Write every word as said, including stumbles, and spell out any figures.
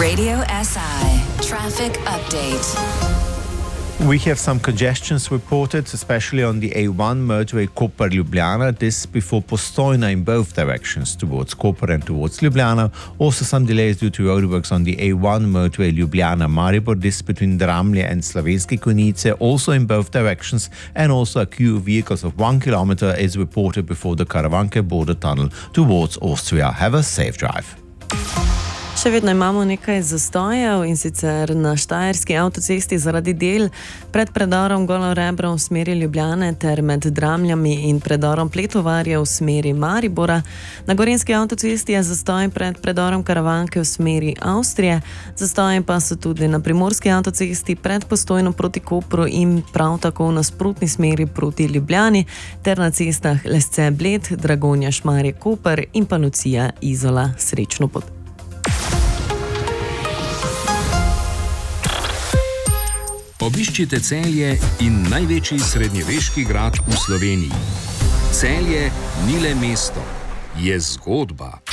Radio S I traffic update. We have some congestions reported, especially on the A one motorway Koper-Ljubljana. This before Postojna in both directions towards Koper and towards Ljubljana. Also some delays due to roadworks on the A one motorway Ljubljana-Maribor. This between Dramlje and Slovenske Konjice, also in both directions. And also a queue of vehicles of one kilometer is reported before the Karavanke border tunnel towards Austria. Have a safe drive. Še vedno imamo nekaj zastojev, in sicer na Štajerski avtocesti zaradi del pred predorom Golo Rebro v smeri Ljubljane ter med Dramljami in predorom Pletovarje v smeri Maribora. Na Gorenjski avtocesti je zastoj pred predorom Karavanke v smeri Avstrije. Zastoji pa so tudi na Primorski avtocesti pred Postojno proti Kopru in prav tako v nasprotni smeri proti Ljubljani ter na cestah Lesce-Bled, Dragonja-Šmarje-Koper in pa Lucija-Izola. Srečno pot! Obiščite Celje in največji srednjeveški grad v Sloveniji. Celje ni le mesto, je zgodba.